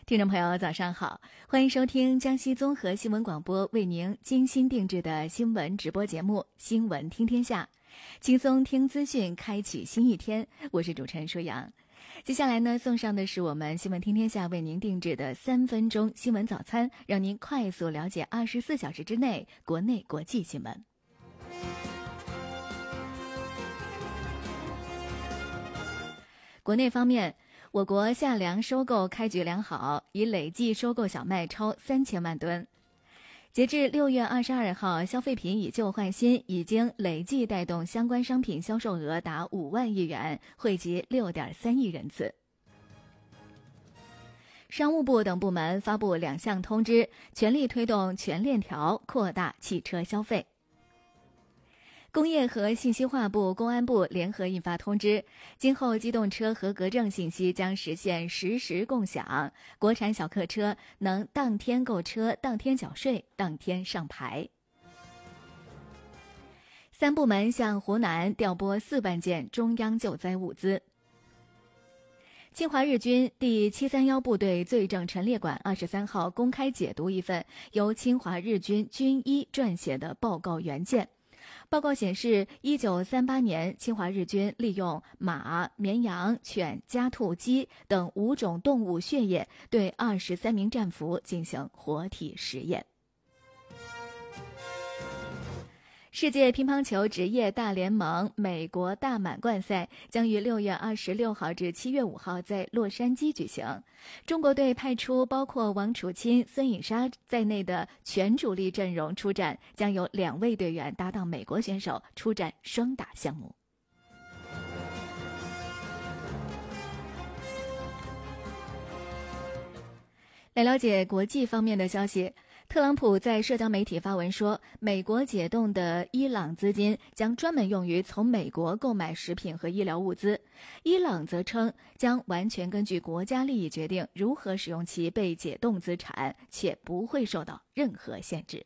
听众朋友早上好，欢迎收听江西综合新闻广播为您精心定制的新闻直播节目《新闻听天下》，轻松听资讯，开启新一天。我是主持人舒阳。接下来呢，送上的是我们新闻听天下为您定制的3分钟新闻早餐，让您快速了解24小时之内国内国际新闻。国内方面，我国夏粮收购开局良好，已累计收购小麦超3000万吨。截至6月22号，消费品以旧换新已经累计带动相关商品销售额达5万亿元，惠及6.3亿人次。商务部等部门发布2项通知，全力推动全链条扩大汽车消费。工业和信息化部、公安部联合印发通知，今后机动车合格证信息将实现实时共享，国产小客车能当天购车、当天缴税、当天上牌。3部门向湖南调拨4万件中央救灾物资。侵华日军第731部队罪证陈列馆23号公开解读一份由侵华日军军医撰写的报告原件。报告显示，1938年，侵华日军利用马、绵羊、犬、家兔、鸡等5种动物血液对23名战俘进行活体实验。世界乒乓球职业大联盟美国大满贯赛将于6月26号至7月5号在洛杉矶举行。中国队派出包括王楚钦、孙颖莎在内的全主力阵容出战，将有2位队员搭档美国选手出战双打项目。来了解国际方面的消息。特朗普在社交媒体发文说，美国解冻的伊朗资金将专门用于从美国购买食品和医疗物资。伊朗则称将完全根据国家利益决定如何使用其被解冻资产，且不会受到任何限制。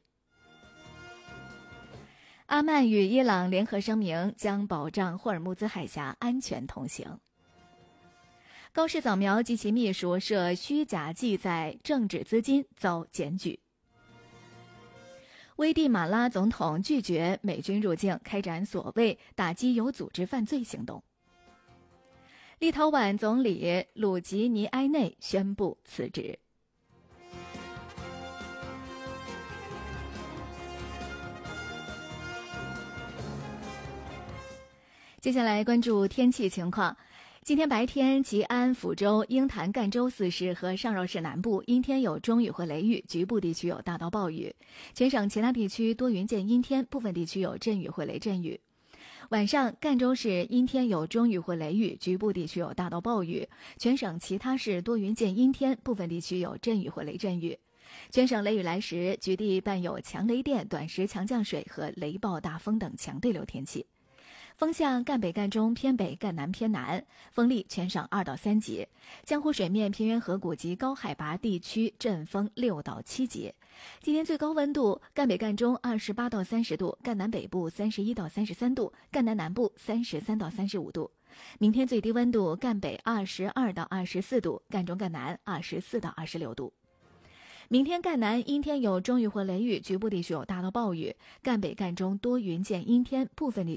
阿曼与伊朗联合声明将保障霍尔木兹海峡安全通行。高市早苗及其秘书涉虚假记载政治资金遭检举。危地马拉总统拒绝美军入境，开展所谓打击有组织犯罪行动。立陶宛总理鲁吉尼埃内宣布辞职。接下来关注天气情况。今天白天，吉安、抚州、鹰潭、赣州4市和上饶市南部阴天有中雨或雷雨，局部地区有大到暴雨。全省其他地区多云见阴天，部分地区有阵雨或雷阵雨。晚上，赣州市阴天有中雨或雷雨，局部地区有大到暴雨。全省其他市多云见阴天，部分地区有阵雨或雷阵雨。全省雷雨来时，局地伴有强雷电、短时强降水和雷暴大风等强对流天气。风向赣北、赣中偏北、赣南偏南，风力全省2到3级。江湖水面、平原河谷及高海拔地区阵风6到7级。今天最高温度，赣北、赣中28到30度，赣南北部31到33度，赣南南部33到35度。明天最低温度，赣北22到24度，赣中、赣南24到26度。明天赣南阴天有中雨或雷雨，局部地区有大到暴雨。赣北、赣中多云见阴天，部分地